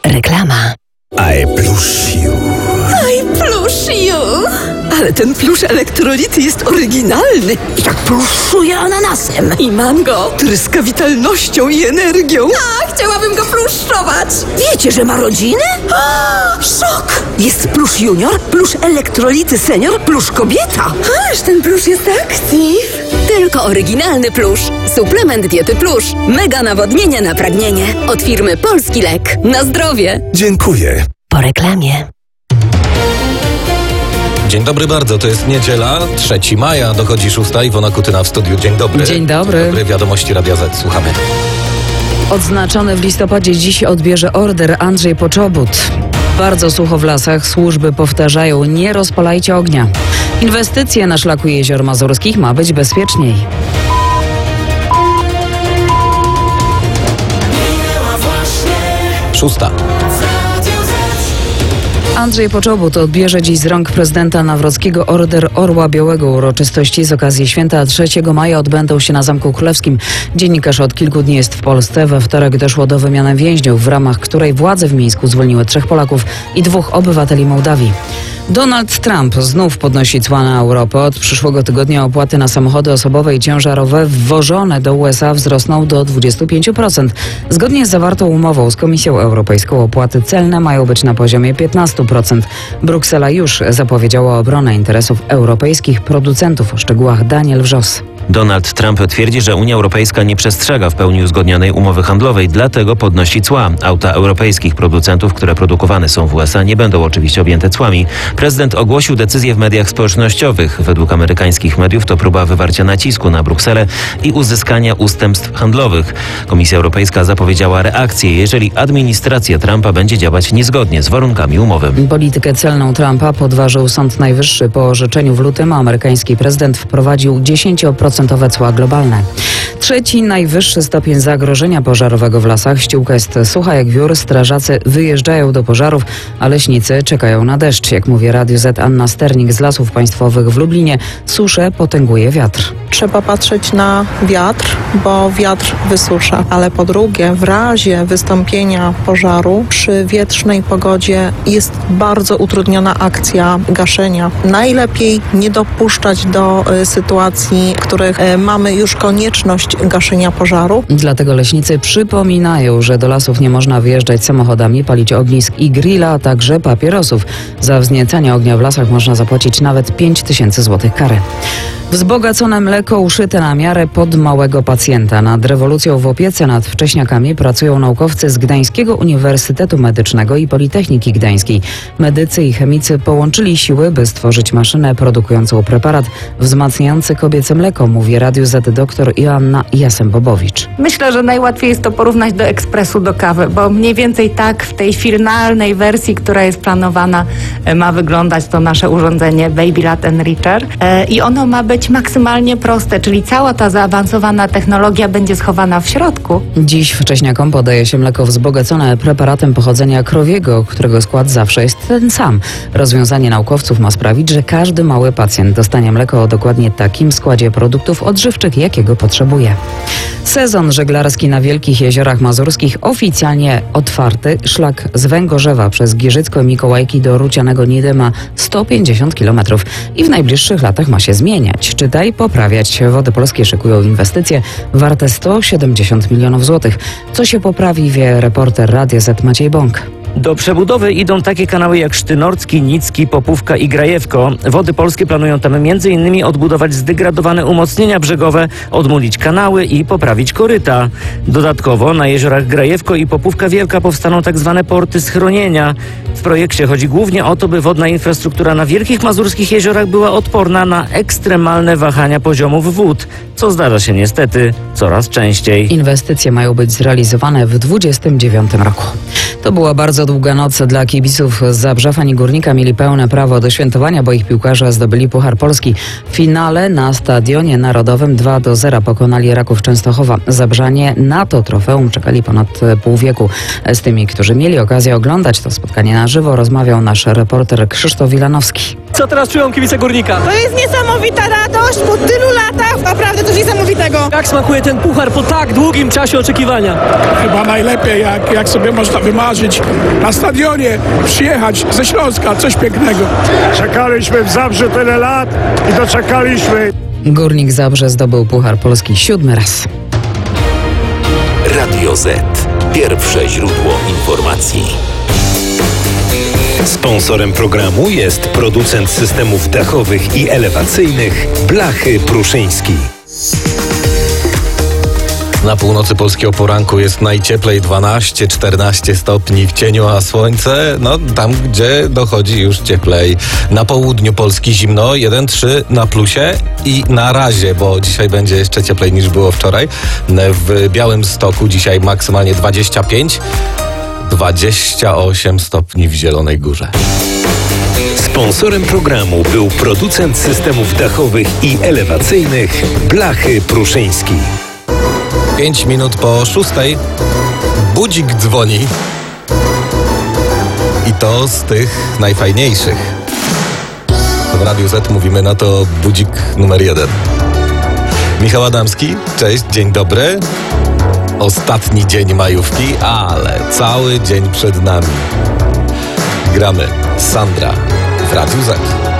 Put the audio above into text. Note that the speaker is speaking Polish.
Reklama. I plush you. I plush you. Ale ten plusz elektrolity jest oryginalny. I tak pluszuje ananasem. I mam go. Tryska witalnością i energią. A, chciałabym go pluszować. Wiecie, że ma rodzinę? Szok! Jest plusz junior, plusz elektrolity senior, plusz kobieta. Aż ten plusz jest aktyw. Tylko oryginalny plusz. Suplement diety plusz. Mega nawodnienie na pragnienie. Od firmy Polski Lek. Na zdrowie. Dziękuję. Po reklamie. Dzień dobry bardzo, to jest niedziela, 3 maja, dochodzi 6, Iwona Kutyna w studiu. Dzień dobry. Dzień dobry. Dzień dobry, wiadomości Radia Z, słuchamy. Odznaczony w listopadzie dziś odbierze order Andrzej Poczobut. Bardzo sucho w lasach, służby powtarzają: nie rozpalajcie ognia. Inwestycje na szlaku jezior mazurskich ma być bezpieczniej. Szósta. Andrzej Poczobut odbierze dziś z rąk prezydenta Nawrockiego order Orła Białego. Uroczystości z okazji święta 3 maja odbędą się na Zamku Królewskim. Dziennikarz od kilku dni jest w Polsce. We wtorek doszło do wymiany więźniów, w ramach której władze w Mińsku zwolniły 3 Polaków i 2 obywateli Mołdawii. Donald Trump znów podnosi cła na Europę. Od przyszłego tygodnia opłaty na samochody osobowe i ciężarowe wwożone do USA wzrosną do 25%. Zgodnie z zawartą umową z Komisją Europejską opłaty celne mają być na poziomie 15%. Bruksela już zapowiedziała obronę interesów europejskich producentów. O szczegółach Daniel Wrzos. Donald Trump twierdzi, że Unia Europejska nie przestrzega w pełni uzgodnionej umowy handlowej, dlatego podnosi cła. Auta europejskich producentów, które produkowane są w USA, nie będą oczywiście objęte cłami. Prezydent ogłosił decyzję w mediach społecznościowych. Według amerykańskich mediów to próba wywarcia nacisku na Brukselę i uzyskania ustępstw handlowych. Komisja Europejska zapowiedziała reakcję, jeżeli administracja Trumpa będzie działać niezgodnie z warunkami umowy. Politykę celną Trumpa podważył Sąd Najwyższy. Po orzeczeniu w lutym amerykański prezydent wprowadził 10% cła globalne. 3. najwyższy stopień zagrożenia pożarowego w lasach. Ściółka jest sucha jak wiór. Strażacy wyjeżdżają do pożarów, a leśnicy czekają na deszcz. Jak mówi Radiu Z Anna Sternik z Lasów Państwowych w Lublinie, suszę potęguje wiatr. Trzeba patrzeć na wiatr, bo wiatr wysusza. Ale po drugie, w razie wystąpienia pożaru przy wietrznej pogodzie jest bardzo utrudniona akcja gaszenia. Najlepiej nie dopuszczać do sytuacji, w których mamy już konieczność gaszenia pożaru. Dlatego leśnicy przypominają, że do lasów nie można wyjeżdżać samochodami, palić ognisk i grilla, a także papierosów. Za wzniecanie ognia w lasach można zapłacić nawet 5000 zł kary. Wzbogacone mleko uszyte na miarę pod małego pacjenta. Nad rewolucją w opiece nad wcześniakami pracują naukowcy z Gdańskiego Uniwersytetu Medycznego i Politechniki Gdańskiej. Medycy i chemicy połączyli siły, by stworzyć maszynę produkującą preparat wzmacniający kobiece mleko, mówi Radiu Z dr Joanna Jasem-Bobowicz. Myślę, że najłatwiej jest to porównać do ekspresu do kawy, bo mniej więcej tak w tej finalnej wersji, która jest planowana, ma wyglądać to nasze urządzenie Baby Lat Enricher i ono ma być maksymalnie proste, czyli cała ta zaawansowana technologia będzie schowana w środku. Dziś wcześniakom podaje się mleko wzbogacone preparatem pochodzenia krowiego, którego skład zawsze jest ten sam. Rozwiązanie naukowców ma sprawić, że każdy mały pacjent dostanie mleko o dokładnie takim składzie produktów odżywczych, jakiego potrzebuje. Sezon żeglarski na Wielkich Jeziorach Mazurskich oficjalnie otwarty. Szlak z Węgorzewa przez Giżycko i Mikołajki do Rucianego Nidy ma 150 km i w najbliższych latach ma się zmieniać. Czytaj, poprawiać. Wody Polskie szykują inwestycje warte 170 milionów złotych. Co się poprawi, wie reporter Radia Z Maciej Bąk. Do przebudowy idą takie kanały jak Sztynorcki, Nicki, Popówka i Grajewko. Wody Polskie planują tam m.in. odbudować zdegradowane umocnienia brzegowe, odmulić kanały i poprawić koryta. Dodatkowo na jeziorach Grajewko i Popówka Wielka powstaną tak zwane porty schronienia. W projekcie chodzi głównie o to, by wodna infrastruktura na Wielkich Mazurskich Jeziorach była odporna na ekstremalne wahania poziomów wód, co zdarza się niestety coraz częściej. Inwestycje mają być zrealizowane w 2029 roku. To była bardzo długa noc dla kibiców z Zabrza. Fani Górnika mieli pełne prawo do świętowania, bo ich piłkarze zdobyli Puchar Polski. W finale na Stadionie Narodowym 2-0 pokonali Raków Częstochowa. Zabrzanie na to trofeum czekali ponad pół wieku. Z tymi, którzy mieli okazję oglądać to spotkanie na żywo, rozmawiał nasz reporter Krzysztof Wilanowski. Co teraz czują kibice Górnika? To jest niesamowita radość po tylu latach, naprawdę coś niesamowitego. Jak smakuje ten puchar po tak długim czasie oczekiwania? Chyba najlepiej, jak sobie można wymarzyć. zobaczyć na stadionie, przyjechać ze Śląska, coś pięknego. Czekaliśmy w Zabrzu tyle lat i doczekaliśmy. Górnik Zabrze zdobył Puchar Polski 7. raz. Radio Z. Pierwsze źródło informacji. Sponsorem programu jest producent systemów dachowych i elewacyjnych Blachy Pruszyński. Na północy Polski o poranku jest najcieplej 12-14 stopni w cieniu, a słońce, no tam gdzie dochodzi już cieplej. Na południu Polski zimno, 1-3 na plusie i na razie, bo dzisiaj będzie jeszcze cieplej niż było wczoraj. W Białymstoku dzisiaj maksymalnie 25, 28 stopni w Zielonej Górze. Sponsorem programu był producent systemów dachowych i elewacyjnych Blachy Pruszyński. 5 minut po 6. Budzik dzwoni. I to z tych najfajniejszych. W Radiu Z mówimy na to budzik numer 1. Michał Adamski, cześć, dzień dobry. Ostatni dzień majówki, ale cały dzień przed nami. Gramy Sandra w Radiu Z.